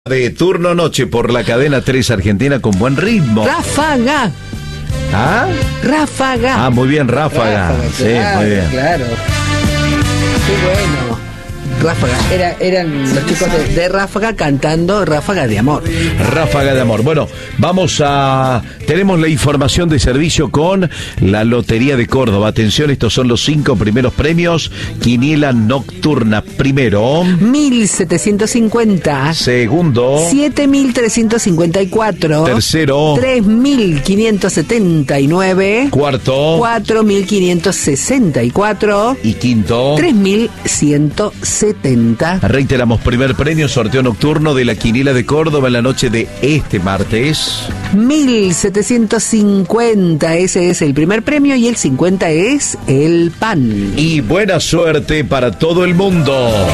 De turno noche por la cadena 3 Argentina con buen ritmo. Ráfaga. ¿Ah? Ráfaga. Ah, muy bien, Ráfaga. Sí, claro, muy bien. Claro. Qué bueno. Ráfaga. Eran los chicos de Ráfaga cantando Ráfaga de Amor. Ráfaga de Amor. Bueno, tenemos la información de servicio con la Lotería de Córdoba. Atención, estos son los 5 primeros premios. Quiniela nocturna. Primero. 1.750. Segundo. 7.354. Tercero. 3.579. Cuarto. 4.564. Y quinto. 3.170. Reiteramos, primer premio, sorteo nocturno de la Quiniela de Córdoba en la noche de este martes. 1.750, ese es el primer premio, y el 50 es el pan. Y buena suerte para todo el mundo.